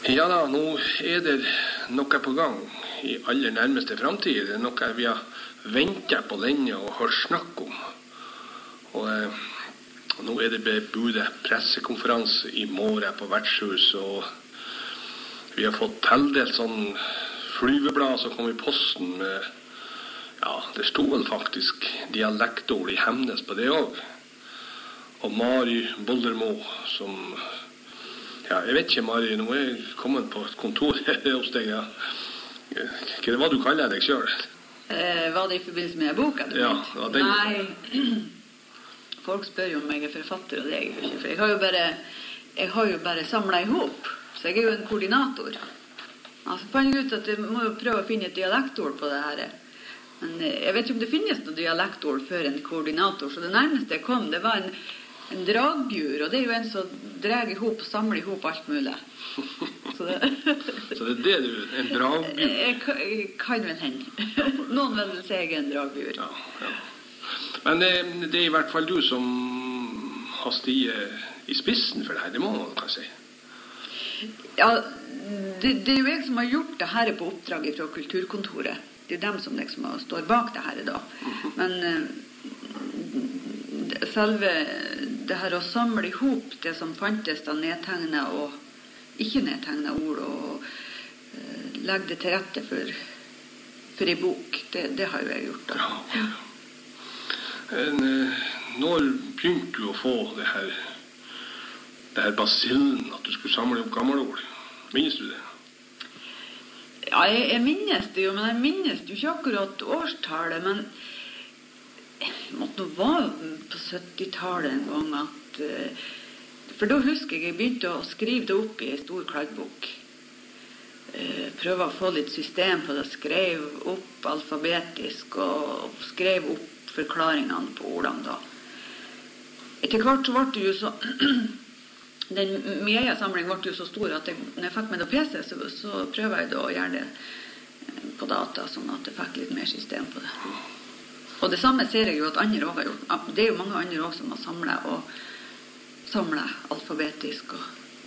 Ja da, nå det noe på gang i aller nærmeste fremtid. Det noe vi har ventet på lenge og hørt snakk om. Og nå det bebudet pressekonferanse i morgen på vertshuset, og vi har fått tildelt sånn flyveblad som kom i posten med, ja, det stod vel faktisk dialektord i Hemnes på det også. Og Mari Boldermo som, ja, jeg vet ikke, Mari, nå jeg kommet på et kontor hos deg, ja. Hva det var du kaller deg selv? Var det i forbindelse med boka? Ja, den. Nei, folk spør jo om jeg forfatter, og det jeg ikke, for jeg har jo bare samlet ihop, så jeg jo en koordinator. Altså, fant jeg ut at jeg må jo prøve å finne et dialektord på det her. Men jeg vet ikke om det finnes noe dialektord før en koordinator, så det nærmeste jeg kom, det var en dragbjur, og det jo en som drar ihop og samler ihop alt mulig. Så så det du, en dragbjur? Jeg kan vel hende. Noen vil si jeg en dragbjur. Ja, ja. Men det i hvert fall du som har stiget i spissen for det her, det må man kan si. Ja, det jo jeg som har gjort det her på oppdrag fra Kulturkontoret. Det dem som liksom står bak det her da. Men selve det her å samle ihop det som fantes da nedtegnet og ikke nedtegnet ord og legge det til rette for en bok, det har jo jeg gjort da. Ja. Når begynte du å få det her basillen at du skulle samle opp gammelord? Minnes du det? Ja, jeg minnes det jo, men jeg minnes jo ikke akkurat årstallet, men jeg måtte nå være på 70-tallet en gang for da husker jeg begynte å skrive det opp i en stor kladdebok. Prøve å få litt system på det, skrev opp alfabetisk og skrev opp forklaringene på ordene da. Etter hvert så ble det jo så den mediesamlingen ble jo så stor at når jeg fikk meg det PC, så prøver jeg da å gjøre det på data, sånn at jeg fikk litt mer system på det. Og det samme ser jeg jo at andre også har gjort. Det jo mange andre også som har samlet alfabetisk og